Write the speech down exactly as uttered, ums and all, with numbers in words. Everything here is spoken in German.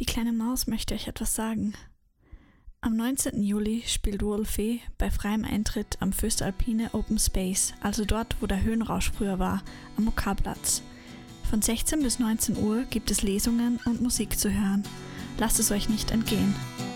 Die kleine Maus möchte euch etwas sagen. Am neunzehnten Juli spielt Wolfee bei freiem Eintritt am Föstalpine Open Space, also dort, wo der Höhenrausch früher war, am Okarplatz. Von sechzehn bis neunzehn Uhr gibt es Lesungen und Musik zu hören. Lasst es euch nicht entgehen.